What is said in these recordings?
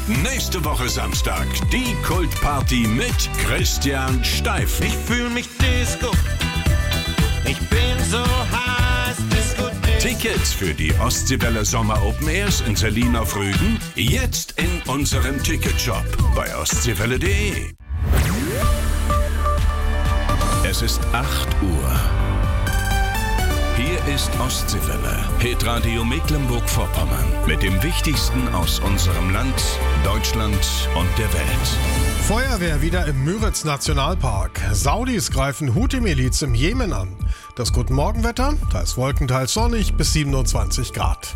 Nächste Woche Samstag die Kultparty mit Christian Steif. Ich fühl mich Disco. Ich bin so heiß, Disco. Tickets für die Ostseewelle Sommer Open Airs in Selin auf Rügen jetzt in unserem Ticketshop bei ostseewelle.de. Es ist 8 Uhr. Hier ist Ostseewelle, Hitradio Mecklenburg-Vorpommern mit dem Wichtigsten aus unserem Land, Deutschland und der Welt. Feuerwehr wieder im Müritz-Nationalpark. Saudis greifen Houthi-Miliz im Jemen an. Das Guten Morgenwetter, teils Wolken, teils sonnig bis 27 Grad.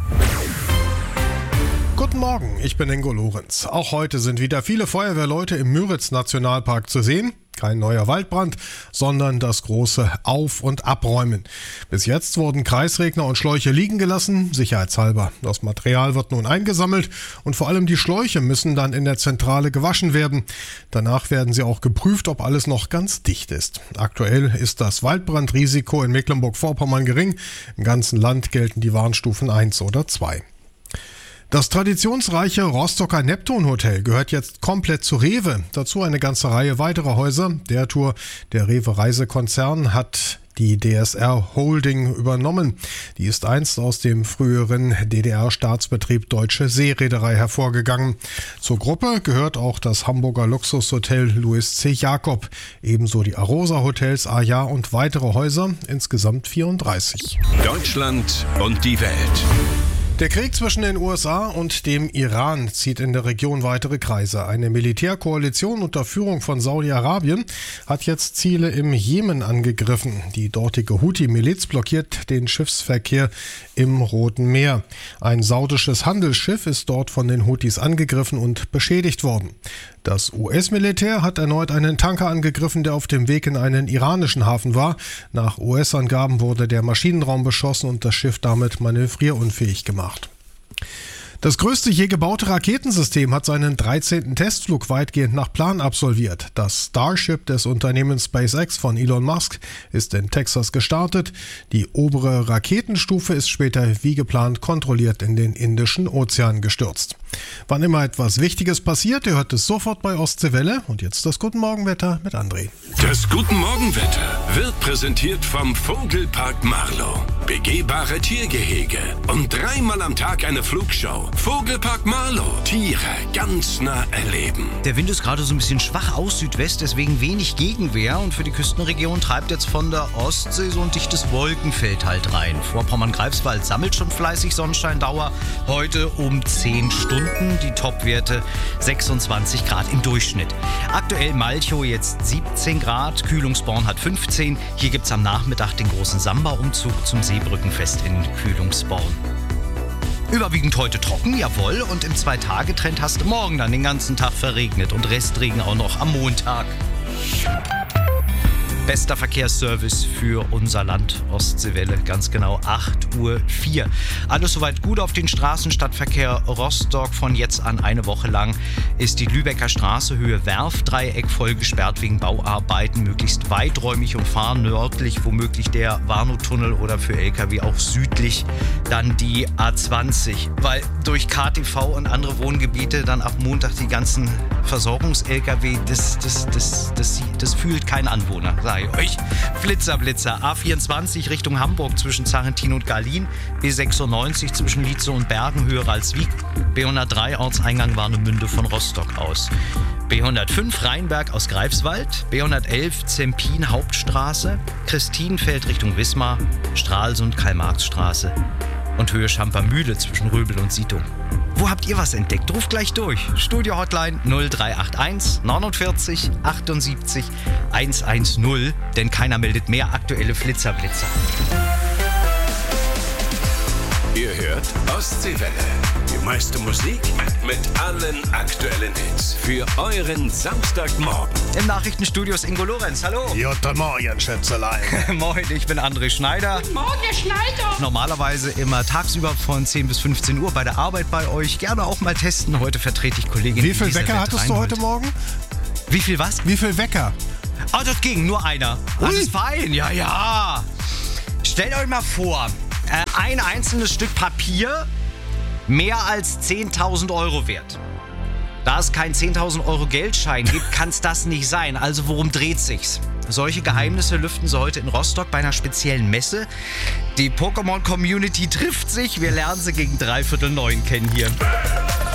Guten Morgen, ich bin Ingo Lorenz. Auch heute sind wieder viele Feuerwehrleute im Müritz-Nationalpark zu sehen. Kein neuer Waldbrand, sondern das große Auf- und Abräumen. Bis jetzt wurden Kreisregner und Schläuche liegen gelassen, sicherheitshalber. Das Material wird nun eingesammelt und vor allem die Schläuche müssen dann in der Zentrale gewaschen werden. Danach werden sie auch geprüft, ob alles noch ganz dicht ist. Aktuell ist das Waldbrandrisiko in Mecklenburg-Vorpommern gering. Im ganzen Land gelten die Warnstufen 1 oder 2. Das traditionsreiche Rostocker Neptun Hotel gehört jetzt komplett zu Rewe. Dazu eine ganze Reihe weiterer Häuser. Der Rewe Reisekonzern hat die DSR Holding übernommen. Die ist einst aus dem früheren DDR-Staatsbetrieb Deutsche Seereederei hervorgegangen. Zur Gruppe gehört auch das Hamburger Luxushotel Louis C. Jakob, ebenso die Arosa Hotels, Aja und weitere Häuser, insgesamt 34. Deutschland und die Welt. Der Krieg zwischen den USA und dem Iran zieht in der Region weitere Kreise. Eine Militärkoalition unter Führung von Saudi-Arabien hat jetzt Ziele im Jemen angegriffen. Die dortige Houthi-Miliz blockiert den Schiffsverkehr im Roten Meer. Ein saudisches Handelsschiff ist dort von den Houthis angegriffen und beschädigt worden. Das US-Militär hat erneut einen Tanker angegriffen, der auf dem Weg in einen iranischen Hafen war. Nach US-Angaben wurde der Maschinenraum beschossen und das Schiff damit manövrierunfähig gemacht. Das größte je gebaute Raketensystem hat seinen 13. Testflug weitgehend nach Plan absolviert. Das Starship des Unternehmens SpaceX von Elon Musk ist in Texas gestartet. Die obere Raketenstufe ist später wie geplant kontrolliert in den Indischen Ozean gestürzt. Wann immer etwas Wichtiges passiert, ihr hört es sofort bei Ostseewelle. Und jetzt das Guten Morgenwetter mit André. Das Guten Morgenwetter wird präsentiert vom Vogelpark Marlow. Begehbare Tiergehege und 3-mal am Tag eine Flugshow. Vogelpark Marlow. Tiere ganz nah erleben. Der Wind ist gerade so ein bisschen schwach aus Südwest, deswegen wenig Gegenwehr. Und für die Küstenregion treibt jetzt von der Ostsee so ein dichtes Wolkenfeld halt rein. Vorpommern-Greifswald sammelt schon fleißig Sonnenscheindauer. Heute um 10 Stunden. Die Topwerte 26 Grad im Durchschnitt. Aktuell Malchow jetzt 17 Grad, Kühlungsborn hat 15. Hier gibt es am Nachmittag den großen Samba-Umzug zum Seebrückenfest in Kühlungsborn. Überwiegend heute trocken, jawohl. Und im 2-Tage-Trend hast du morgen dann den ganzen Tag verregnet und Restregen auch noch am Montag. Bester Verkehrsservice für unser Land, Ostseewelle, ganz genau 8:04 Uhr. Alles soweit gut auf den Straßen. Stadtverkehr Rostock von jetzt an eine Woche lang ist die Lübecker Straße Höhe Werfdreieck voll gesperrt wegen Bauarbeiten. Möglichst weiträumig umfahren, nördlich womöglich der Warnow-Tunnel oder für LKW auch südlich dann die A20. Weil durch KTV und andere Wohngebiete dann ab Montag die ganzen Versorgungs-LKW, das fühlt kein Anwohner. Sag ich euch. Blitzer. A24 Richtung Hamburg zwischen Zarrentin und Garlin. B96 zwischen Lietze und Bergen, höher als Wieg. B103 Ortseingang Warnemünde von Rostock aus. B105 Rheinberg aus Greifswald. B111 Zempin Hauptstraße. Christinenfeld Richtung Wismar. Stralsund Karl-Marx-Straße. Und Höhe Schampermühle zwischen Röbel und Siedung. Wo habt ihr was entdeckt? Ruft gleich durch. Studio-Hotline 0381 49 78 110, denn keiner meldet mehr aktuelle Flitzer. Ihr hört Ostseewelle. Die meiste Musik mit allen aktuellen Hits. Für euren Samstagmorgen. Im Nachrichtenstudio ist Ingo Lorenz. Hallo. Guten Morgen, Schätzelein. Moin, ich bin André Schneider. Guten Morgen, Herr Schneider. Normalerweise immer tagsüber von 10 bis 15 Uhr bei der Arbeit bei euch. Gerne auch mal testen. Heute vertrete ich Kollegin Wie viel Elisabeth Wecker hattest du heute Morgen? Wie viel was? Wie viel Wecker? Oh, das ging, nur einer. Das ist fein, ja. Stellt euch mal vor, ein einzelnes Stück Papier mehr als 10.000 Euro wert. Da es keinen 10.000 Euro Geldschein gibt, kann es das nicht sein. Also worum dreht sich's? Solche Geheimnisse lüften sie heute in Rostock bei einer speziellen Messe. Die Pokémon-Community trifft sich. Wir lernen sie gegen 8:45 kennen hier.